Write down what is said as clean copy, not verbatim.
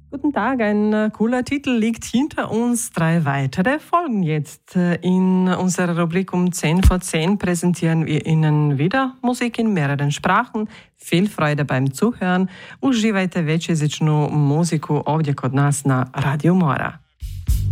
Guten Tag, ein cooler Titel liegt hinter uns. 3 weitere folgen jetzt. In unserer Rubrik um 10 vor 10 präsentieren wir Ihnen wieder Musik in mehreren Sprachen. Viel Freude beim Zuhören. Uživajte većjezičnu muziku ovdje kod nas na Radio Mora.